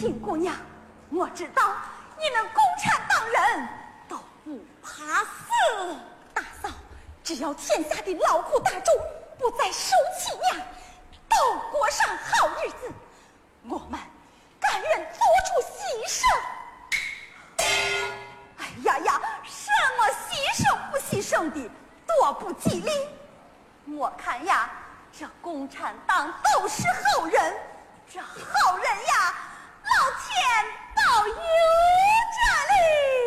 秦姑娘，我知道你们共产党人都不怕死。大嫂，只要天下的劳苦大众不再受欺压，都过上好日子，我们甘愿做出牺牲。哎呀呀，什么牺牲不牺牲的，多不吉利！我看呀，这共产党都是好人，这好人呀，老天保佑着嘞。